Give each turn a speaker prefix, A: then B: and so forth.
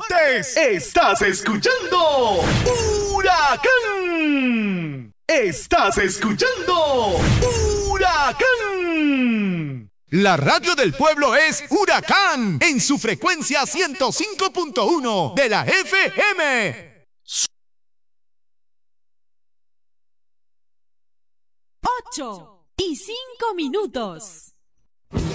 A: martes. Estás escuchando Huracán. Estás escuchando Huracán. La radio del pueblo es Huracán en su frecuencia 105.1 de la FM.
B: 8:05.